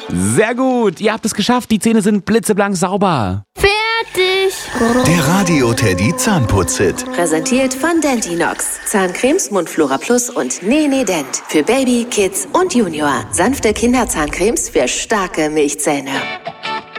Sehr gut, ihr habt es geschafft. Die Zähne sind blitzeblank sauber. Fertig. Der Radio Teddy Zahnputz-Hit. Präsentiert von Dentinox. Zahncremes, Mundflora Plus und Nee Dent. Für Baby, Kids und Junior. Sanfte Kinderzahncremes für starke Milchzähne.